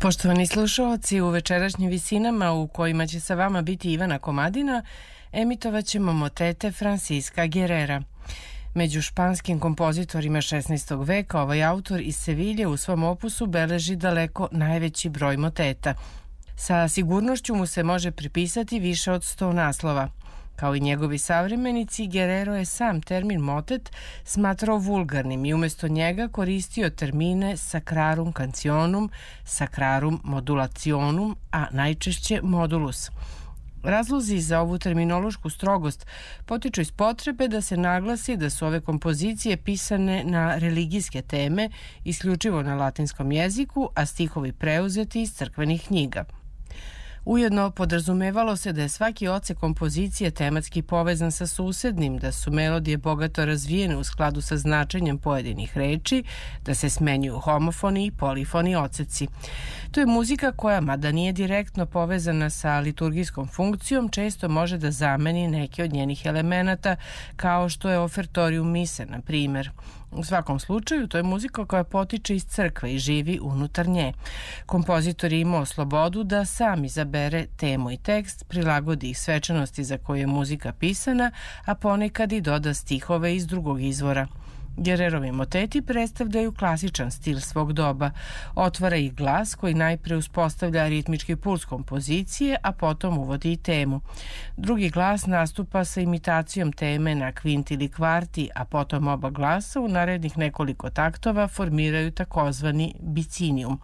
Poštovani slušaoci, u večerašnjim visinama u kojima će sa vama biti Ivana Komadina, emitovat ćemo motete Francisca Guerrera. Među španskim kompozitorima 16. veka ovaj autor iz Sevilje u svom opusu beleži daleko najveći broj moteta. Sa sigurnošću mu se može pripisati više od 100 naslova. Kao i njegovi savremenici, Guerrero je sam termin motet smatrao vulgarnim i umjesto njega koristio termine sacrarum cancionum, sacrarum modulationum, a najčešće modulus. Razlozi za ovu terminološku strogost potiču iz potrebe da se naglasi da su ove kompozicije pisane na religijske teme, isključivo na latinskom jeziku, a stihovi preuzeti iz crkvenih knjiga. Ujedno podrazumevalo se da je svaki odsek kompozicije tematski povezan sa susednim, da su melodije bogato razvijene u skladu sa značenjem pojedinih reči, da se smenjuju homofoni i polifoni odseci. To je muzika koja, mada nije direktno povezana sa liturgijskom funkcijom, često može da zameni neke od njenih elemenata, kao što je ofertorium mise, na primjer. U svakom slučaju, to je muzika koja potiče iz crkve i živi unutar nje. Kompozitor je imao slobodu da sam izabere temu i tekst, prilagodi ih svečanosti za koju je muzika pisana, a ponekad i doda stihove iz drugog izvora. Guerrerovi moteti predstavljaju klasičan stil svog doba. Otvara ih glas koji najpre uspostavlja ritmički puls kompozicije, a potom uvodi i temu. Drugi glas nastupa sa imitacijom teme na kvinti ili kvarti, a potom oba glasa u narednih nekoliko taktova formiraju takozvani bicinium.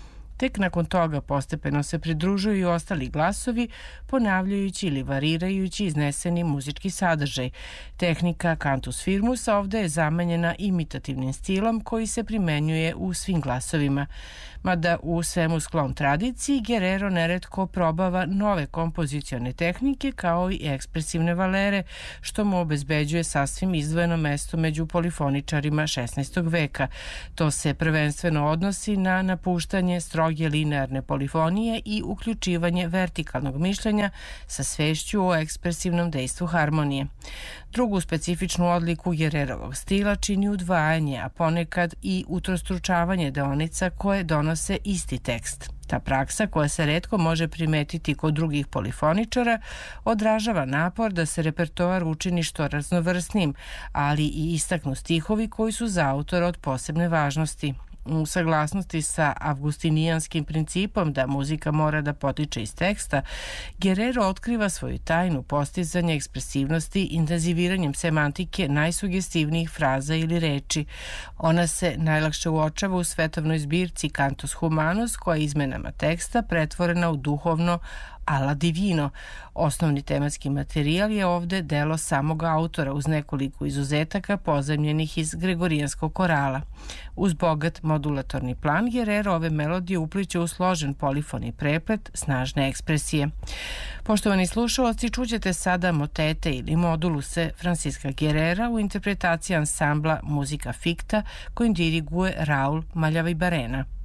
Tek nakon toga postepeno se pridružuju i ostali glasovi, ponavljajući ili varirajući izneseni muzički sadržaj. Tehnika cantus firmus ovde je zamenjena imitativnim stilom koji se primenjuje u svim glasovima. Mada u svemu sklon tradiciji, Guerrero neretko probava nove kompozicione tehnike kao i ekspresivne valere, što mu obezbeđuje sasvim izdvojeno mesto među polifoničarima 16. veka. To se prvenstveno odnosi na napuštanje stroge linearne polifonije i uključivanje vertikalnog mišljenja sa svešću o ekspresivnom dejstvu harmonije. Drugu specifičnu odliku Guerrerovog stila čini udvajanje, a ponekad i utrostručavanje deonica koje donose isti tekst. Ta praksa, koja se retko može primetiti kod drugih polifoničara, odražava napor da se repertoar učini što raznovrsnim, ali i istaknu stihovi koji su za autora od posebne važnosti. U saglasnosti sa avgustinijanskim principom da muzika mora da potiče iz teksta, Guerrero otkriva svoju tajnu postizanja ekspresivnosti intenziviranjem semantike najsugestivnijih fraza ili reči. Ona se najlakše uočava u svetovnoj zbirci Cantus Humanus, koja je izmenama teksta pretvorena u duhovno alla divino. Osnovni tematski materijal je ovde delo samog autora uz nekoliko izuzetaka pozajmljenih iz gregorijanskog korala. Uz bogat modulatorni plan, Guerrero ove melodije upliće u složen polifoni preplet snažne ekspresije. Poštovani slušalci, čućete sada motete ili moduluse Francisca Guerrera u interpretaciji ansambla Muzika Ficta kojim diriguje Raul Maljavibarena.